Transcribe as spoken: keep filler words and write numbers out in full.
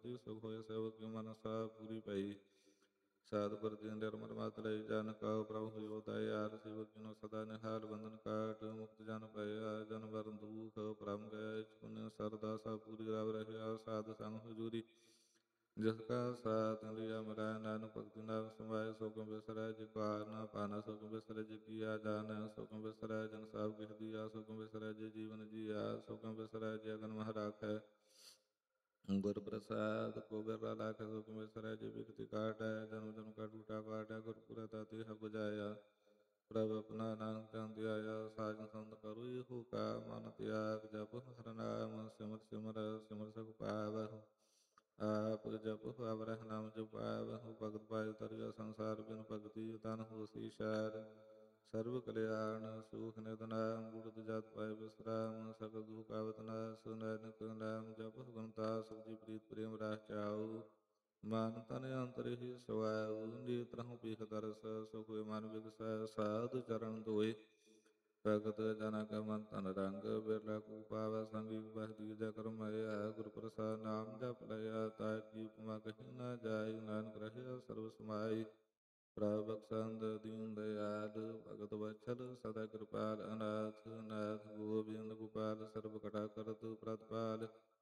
ਅਤੀ ਸੁਖ ਹੋਏ ਸੇਵਕ ਕੀ ਮਨਸਾ ਪੂਰੀ ਪਈ। ਸਤਿਗੁਰ ਜੀ ਨਿਰਮਲ ਮਤ ਲਈ ਜਨ ਕਉ ਪ੍ਰਭੁ ਹੋਇ ਦਇਆਲ। ਸੇਵਕ ਜਨੋ ਸਦਾ ਨਿਹਾਲ ਬੰਧਨ ਕਾਟ ਮੁਕਤ ਜਨ ਭਇਆ। ਜਨ ਮਰਨ ਦੁਖ ਭਰਮ ਗਏ ਪੁਨਿ ਸਰਦਾ ਸਭ ਪੂਰੀ ਰਵ ਰਹਿਆ। ਸਾਧ ਸੰਗ ਹਜੂਰੀ ਜਿਸ ਕਾ ਸਾਥ ਲਿਆ ਮਿਲਾਇ। ਨਾਨਕ ਭਗਤੀ ਨਾਮ ਸਮਾਏ ਸੋ ਕਿਉ ਬਿਸਰੈ। ਜਿ ਕੋ ਆਹਾਰ ਨਾ ਪਾਨਾ ਸੋ ਕਿਉ ਬਿਸਰੈ। ਜਿ ਕੀਆ ਜਾਣੈ ਸੋ ਕਿਉ ਬਿਸਰੈ। ਜਨ ਸਭ ਕਿਛ ਦੀਆ ਸੋ ਕਿਉ ਬਿਸਰੈ। ਜੇ ਜੀਵਨ ਜੀਆ ਸੋ ਕਿਉ ਬਿਸਰੈ। ਜੇ ਅਗਨ ਮਹਿ ਰਾਖੈ ਗੁਰ ਪ੍ਰਸਾਦਿ ਕੋ ਬਿਰਲਾ ਲਾਖੈ ਸੋ ਕਿਉ ਬਿਸਰੈ। ਜੇ ਬਿਗਤਿ ਕਾਟੈ ਜਨਮ ਜਨਮ ਕਾ ਟੂਟਾ ਪਾਟੈ। ਗੁਰ ਪੁਰੈ ਤਿਹ 부ਜਾਇਆ ਪ੍ਰਭ ਆਪਣਾ ਨਾਨਕ ਜਨ ਧਿਆਇਆ। ਸਾਜਨ ਸੰਤ ਕਰੋ ਇਹੋ ਕਾ ਮਨ ਤਿਆਗ। ਜਪੁ ਹਰਿ ਨਾਮ ਸਿਮਰ ਸਿਮਰ ਸਿਮਰ ਸਗੁ ਪਾਵਹੁ। ਆਪ ਜਪੁ ਅਵਰਹਿ ਨਾਮ ਜਪਾਵਹੁ। ਭਗਤ ਪਾਇ ਤਰਿਆ ਸੰਸਾਰ ਬਿਨੁ ਭਗਤੀ ਤਨ ਹੋਸੀ ਸ਼ਾਰ। ਸਰਬ ਕਲਿਆਣ ਸੁਖ ਨਿਤ ਨਾਮ ਬੁੜਤ ਜਤ ਪਾਇ ਬਿਸਰਾਮ। ਸਕਲ ਦੁਖ ਆਵਤ ਨਾਸ ਨਾਨਕ ਨਾਮ ਜਪੁ ਗੁਣ ਸੁਖੀ ਪ੍ਰੀਤ ਪ੍ਰੇਮ ਰਾਸ ਚਾਉ। ਮਨ ਤਨ ਅੰਤਰ ਹੀ ਸਵਾਉ ਨੀਤਰਹੁ ਪੀਖ ਦਰਸ। ਸੁਖ ਹੋਇ ਮਨ ਬਿਗਸੈ ਸਾਧੁ ਚਰਨ ਧੋਇ। ਭਗਤ ਜਨਾ ਕਾ ਮਨ ਤਨ ਰੰਗ ਬਿਰਲਾ ਕੋ ਪਾਵੈ ਸੰਗੀ। ਬਸ ਦੀਜੈ ਕਰਮ ਮਾਇਆ ਗੁਰ ਪ੍ਰਸਾਦਿ ਨਾਮ ਜਪ ਲਇਆ। ਤਾ ਕੀ ਉਪਮਾ ਕਹੀ ਨਾ ਜਾਈ ਨਾਨਕ ਰਹਿਆ ਸਰਬ ਸਮਾਈ। ਪ੍ਰਭ ਬਖਸ਼ੰਦ ਦੀਨ ਦਇਆਲ ਭਗਤ ਵਤਸਲ ਸਦਾ ਕਿਰਪਾਲ। ਅਨਾਥ ਨਾਥ ਗੋਬਿੰਦ ਗੋਪਾਲ ਸਰਬ ਕਟਾ ਕਰਤ ਪ੍ਰਤਪਾਲ।